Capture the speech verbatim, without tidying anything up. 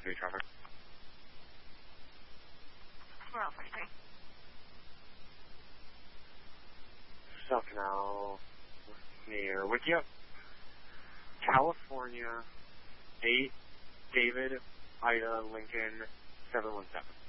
forty-three traffic. We're on forty-three. South Canal near Wikia. California, eight, David, Ida, Lincoln, seven one seven.